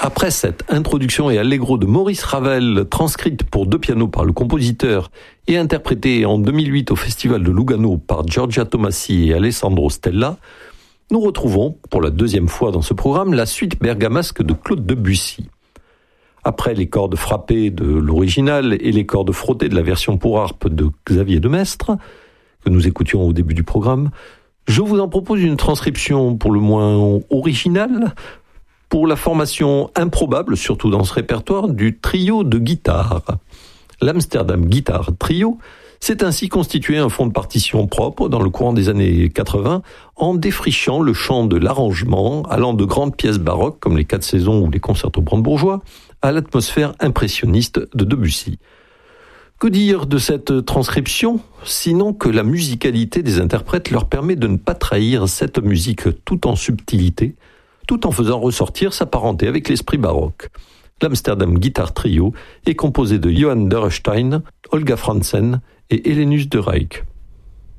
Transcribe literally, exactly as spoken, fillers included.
Après cette introduction et allegro de Maurice Ravel, transcrite pour deux pianos par le compositeur et interprétée en deux mille huit au Festival de Lugano par Giorgia Tomassi et Alessandro Stella, nous retrouvons, pour la deuxième fois dans ce programme, la suite bergamasque de Claude Debussy. Après les cordes frappées de l'original et les cordes frottées de la version pour harpe de Xavier Demestre, que nous écoutions au début du programme, je vous en propose une transcription pour le moins originale, pour la formation improbable, surtout dans ce répertoire, du trio de guitare. L'Amsterdam Guitar Trio s'est ainsi constitué un fond de partition propre dans le courant des années quatre-vingts, en défrichant le champ de l'arrangement, allant de grandes pièces baroques comme les Quatre Saisons ou les concertos brandebourgeois, à l'atmosphère impressionniste de Debussy. Que dire de cette transcription, sinon que la musicalité des interprètes leur permet de ne pas trahir cette musique tout en subtilité, tout en faisant ressortir sa parenté avec l'esprit baroque. L'Amsterdam Guitar Trio est composé de Johann Dörrestein, Olga Franzen et Helenus de Rijk.